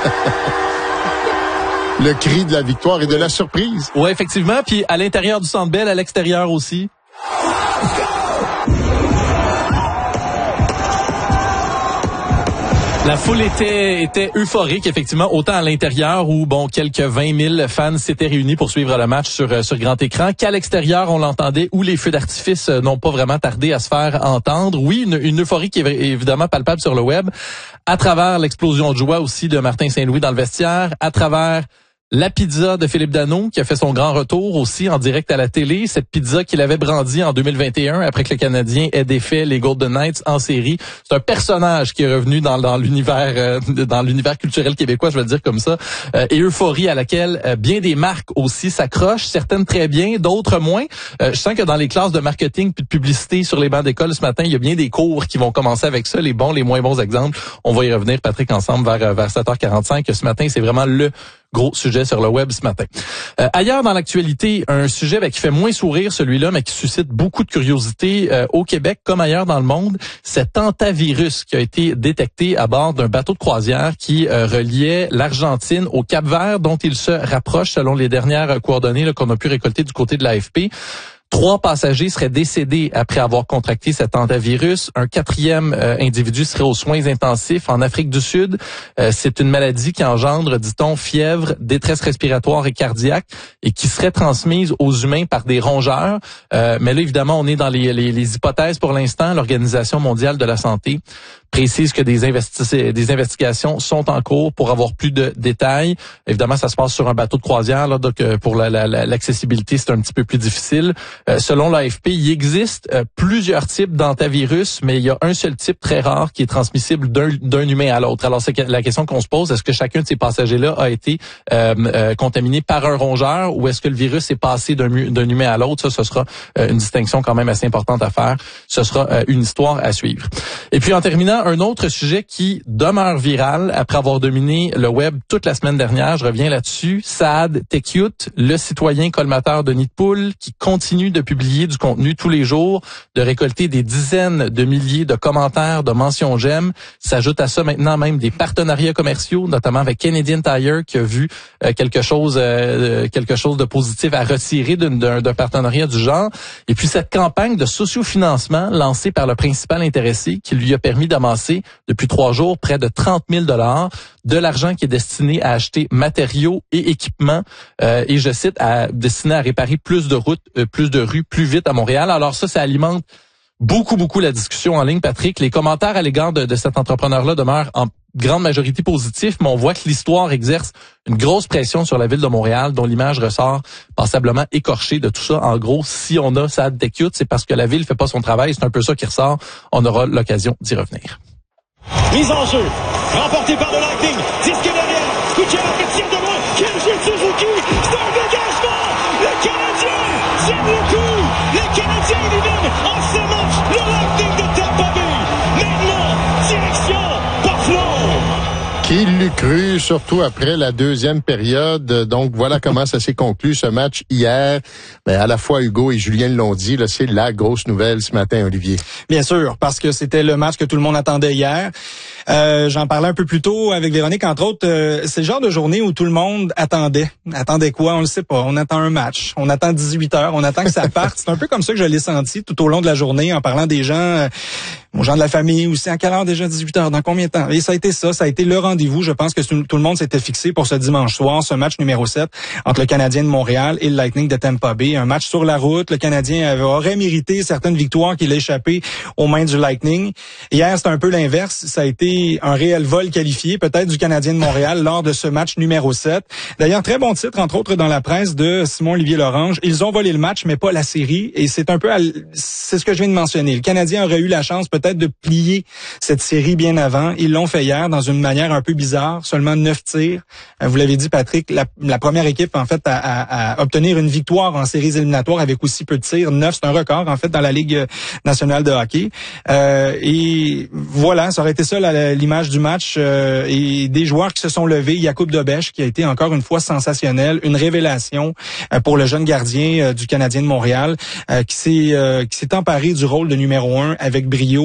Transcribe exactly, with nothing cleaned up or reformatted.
Le cri de la victoire et de la surprise. Oui, effectivement. Puis à l'intérieur du Centre Bell, à l'extérieur aussi. La foule était était euphorique, effectivement, autant à l'intérieur où, bon, quelques vingt mille fans s'étaient réunis pour suivre le match sur sur grand écran, qu'à l'extérieur, on l'entendait, où les feux d'artifice n'ont pas vraiment tardé à se faire entendre. Oui, une, une euphorie qui est évidemment palpable sur le web, à travers l'explosion de joie aussi de Martin Saint-Louis dans le vestiaire, à travers la pizza de Philippe Danault, qui a fait son grand retour aussi en direct à la télé. Cette pizza qu'il avait brandie en deux mille vingt et un après que le Canadien ait défait les Golden Knights en série. C'est un personnage qui est revenu dans, dans l'univers euh, dans l'univers culturel québécois, je vais le dire comme ça. Euh, et euphorie à laquelle euh, bien des marques aussi s'accrochent, certaines très bien, d'autres moins. Euh, je sens que dans les classes de marketing puis de publicité sur les bancs d'école ce matin, il y a bien des cours qui vont commencer avec ça, les bons, les moins bons exemples. On va y revenir, Patrick, ensemble vers, vers sept heures quarante-cinq. Ce matin, c'est vraiment le gros sujet sur le web ce matin. Euh, ailleurs dans l'actualité, un sujet ben, qui fait moins sourire celui-là, mais qui suscite beaucoup de curiosité euh, au Québec comme ailleurs dans le monde, cet hantavirus qui a été détecté à bord d'un bateau de croisière qui euh, reliait l'Argentine au Cap-Vert, dont il se rapproche selon les dernières coordonnées là, qu'on a pu récolter du côté de l'A F P. Trois passagers seraient décédés après avoir contracté cet hantavirus. Un quatrième euh, individu serait aux soins intensifs en Afrique du Sud. Euh, c'est une maladie qui engendre, dit-on, fièvre, détresse respiratoire et cardiaque et qui serait transmise aux humains par des rongeurs. Euh, mais là, évidemment, on est dans les, les, les hypothèses pour l'instant. L'Organisation mondiale de la santé précise que des, investi- des investigations sont en cours pour avoir plus de détails. Évidemment, ça se passe sur un bateau de croisière, là, donc euh, pour la, la, la, l'accessibilité, c'est un petit peu plus difficile. Euh, selon l'A F P, il existe euh, plusieurs types d'hantavirus, mais il y a un seul type très rare qui est transmissible d'un, d'un humain à l'autre. Alors, c'est la question qu'on se pose, est-ce que chacun de ces passagers-là a été euh, euh, contaminé par un rongeur ou est-ce que le virus est passé d'un, d'un humain à l'autre? Ça, ce sera euh, une distinction quand même assez importante à faire. Ce sera euh, une histoire à suivre. Et puis, en terminant, un autre sujet qui demeure viral après avoir dominé le web toute la semaine dernière, je reviens là-dessus, Saad Tekyut, le citoyen colmateur de nid de poule qui continue de publier du contenu tous les jours, de récolter des dizaines de milliers de commentaires, de mentions j'aime. S'ajoute à ça maintenant même des partenariats commerciaux, notamment avec Canadian Tire qui a vu euh, quelque chose euh, quelque chose de positif à retirer d'un, d'un, d'un partenariat du genre. Et puis cette campagne de sociofinancement lancée par le principal intéressé qui lui a permis d'amasser depuis trois jours près de trente mille dollars, de l'argent qui est destiné à acheter matériaux et équipements euh, et je cite à destiné à réparer plus de routes, euh, plus de rues plus vite à Montréal. Alors ça, ça alimente beaucoup beaucoup la discussion en ligne, Patrick. Les commentaires à l'égard de, de cet entrepreneur-là demeurent en grande majorité positifs, mais on voit que l'histoire exerce une grosse pression sur la ville de Montréal, dont l'image ressort passablement écorchée de tout ça. En gros, si on a Saad Tekyut, c'est parce que la ville fait pas son travail. C'est un peu ça qui ressort. On aura l'occasion d'y revenir. Mise en jeu, remporté par le Lightning. dix Canadiens, Kucherov qui tire de loin. Quel jeu de Suzuki, c'est un dégagement. Le Canadien, c'est beaucoup. Les Canadiens éliminent en ce match le Lightning de Tampa Bay. Maintenant, direction Buffalo. Qui l'eût cru, surtout après la deuxième période. Donc, voilà comment ça s'est conclu, ce match hier. Ben, à la fois, Hugo et Julien l'ont dit, là, c'est la grosse nouvelle ce matin, Olivier. Bien sûr, parce que c'était le match que tout le monde attendait hier. Euh, j'en parlais un peu plus tôt avec Véronique, entre autres. Euh, c'est le genre de journée où tout le monde attendait. Attendait quoi? On le sait pas. On attend un match. On attend dix-huit heures. On attend que ça parte. C'est un peu comme ça que je l'ai senti tout au long de la journée en parlant des gens, euh, aux gens de la famille aussi. À quelle heure déjà? dix-huit heures? Dans combien de temps? Et ça a été ça. Ça a été le rendez-vous. Je pense que tout le monde s'était fixé pour ce dimanche soir, ce match numéro sept entre le Canadien de Montréal et le Lightning de Tampa Bay. Un match sur la route. Le Canadien avait, aurait mérité certaines victoires qu'il a échappé aux mains du Lightning. Hier, c'était un peu l'inverse. Ça a été un réel vol qualifié, peut-être du Canadien de Montréal lors de ce match numéro sept. D'ailleurs, très bon titre, entre autres, dans la presse de Simon-Olivier Lorange. Ils ont volé le match, mais pas la série. Et c'est un peu, à, c'est ce que je viens de mentionner. Le Canadien aurait eu la chance peut-être de plier cette série bien avant. Ils l'ont fait hier dans une manière un peu bizarre. Seulement neuf tirs. Vous l'avez dit, Patrick, la, la première équipe, en fait, à, à, à obtenir une victoire en séries éliminatoires avec aussi peu de tirs. neuf, c'est un record, en fait, dans la Ligue nationale de hockey. Euh, et voilà, ça aurait été ça, la, l'image du match. Euh, et des joueurs qui se sont levés. Jakub Dobeš, qui a été encore une fois sensationnel. Une révélation euh, pour le jeune gardien euh, du Canadien de Montréal, euh, qui s'est, euh, qui s'est emparé du rôle de numéro un avec brio.